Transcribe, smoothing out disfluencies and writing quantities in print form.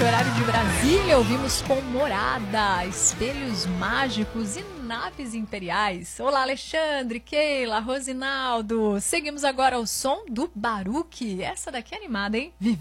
7, horário de Brasília, ouvimos com Morada, Espelhos Mágicos e Naves Imperiais. Olá, Alexandre, Keila, Rosinaldo. Seguimos agora ao som do Baruque. Essa daqui é animada, hein? Viver